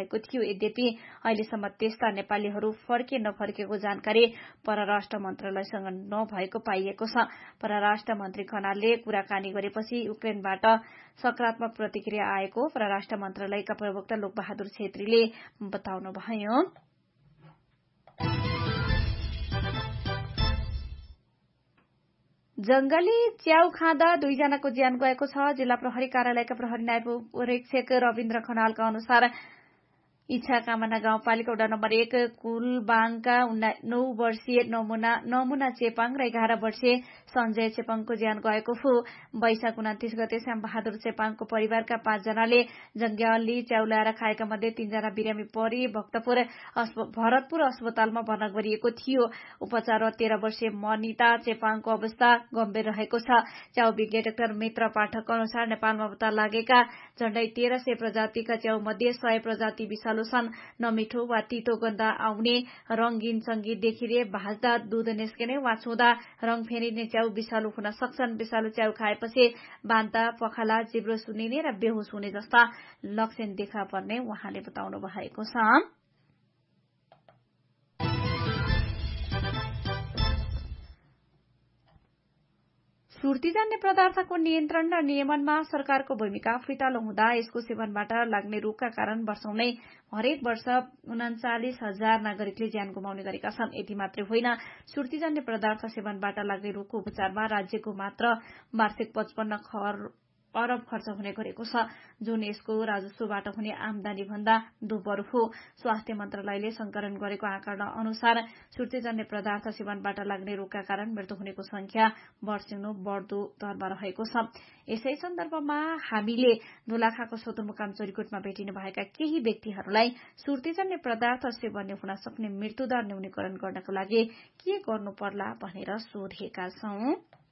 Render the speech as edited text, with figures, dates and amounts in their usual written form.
भएको थियो। यद्यपि अहिलेसम्म त्यस्ता नेपालीहरू फर्के नफर्केको जानकारी परराष्ट्र मन्त्रालयसँग नभएको पाइएको छ। परराष्ट्र मन्त्री खनालले कुराकानी गरेपछि युक्रेनबाट सकारात्मक प्रतिक्रिया आएको परराष्ट्र मन्त्रालयका प्रवक्ता लोकबहादुर छेत्रीले बताउनुभयो। जंगली च्याउ खाँदा 2 जनाको ज्यान गएको छ। जिल्ला प्रहरी कार्यालयका प्रहरी नायब उपरीक्षक रविन्द्र खनालका अनुसार इच्छा कामना गाउँपालिका वडा नम्बर 1 कुलबाङका 9 वर्षीय नमुना चेपाङ र 11 वर्षीय सञ्जय चेपाङको ज्यान गएको हो। वैशाख 29 गते श्यामबहादुर चेपाङको परिवारका 5 जनाले जंगली च्याउ ल्याएर खाएका मध्ये 3 जना बिरामी परी भरतपुर अस्पतालमा भर्ना गरिएको थियो। उपचारमा 13 वर्षीय मनिता चेपाङको अवस्था गम्भीर रहेको छ। च्याउ विज्ञ डाक्टर मित्र पाठकको अनुसार नेपालमा पत्ता लागेका झण्डै 1300 प्रजातिका च्याउ मध्ये 100 प्रजाति विषालु छन्। नमिठो वा तीतो गन्ध आउने, रंगीन संगीत देखिने, भाज्दा दूध निस्किने वा छुँदा रंग फेरिने च्याउ विषालु हुन सक्छन्। विषालु च्याउ खाएपछि बान्ता, पखाला, जिब्रो सुनिने र बेहोस हुने जस्ता लक्षण देखा पर्ने उहाँले बताउनु भएको छ। सुर्तीजन्य पदार्थको नियन्त्रण र नियमनमा सरकारको भूमिका फितलो हुँदा यसको सेवनबाट लाग्ने रोगका कारण वर्षौं नै हरेक वर्ष 39,000 नागरिकले ज्यान गुमाउने गरेका छन्। यति मात्रै होइन, सुर्तीजन्य पदार्थ सेवनबाट लाग्ने रोगको उपचारमा राज्यको मात्र वार्षिक 55 अरब खर्च हुने गरेको छ, जुन यसको राजस्वबाट हुने आमदानी भन्दा दोब्बर हो। स्वास्थ्य मन्त्रालयले संकलन गरेको आँकडा अनुसार सुर्तीजन्य पदार्थ सेवनबाट लाग्ने रोगका कारण मृत्यु हुनेको संख्या वर्षेनु बढ्दो दरमा रहेको छ। यसै सन्दर्भमा हामीले दोलखाको सदरमुकाम चरीकोटमा भेटिनु भएका केही व्यक्तिहरूलाई सुर्तीजन्य पदार्थ सेवनले हुन सक्ने मृत्युदर न्यूनीकरण गर्नको लागि के गर्नु पर्ला भनेर सोधेका छौं।